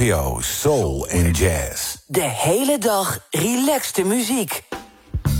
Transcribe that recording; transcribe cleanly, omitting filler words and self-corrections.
NPO Soul en Jazz. De hele dag relaxte muziek.